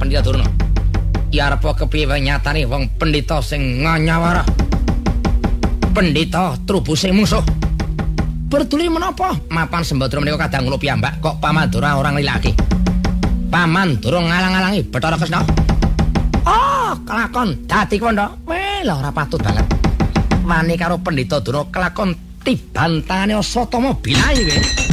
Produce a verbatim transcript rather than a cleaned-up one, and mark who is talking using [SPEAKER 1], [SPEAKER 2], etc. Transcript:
[SPEAKER 1] Pendhita Durna. Ya arep kepiye wae nyatane wong pendhita sing nganyawara. Pendhita trubusing mungsuh. Berduli menapa mapan Sembadra menika kadang kula piyambak kok Pamandura ora nglilake. Pamandura ngalang-alangi Bathara Kresna. Oh, kelakon dadi kondo. Weh, lha ora patut banget. Wani karo Pendhita Durna kelakon tibantane Asatama Bilahi kowe.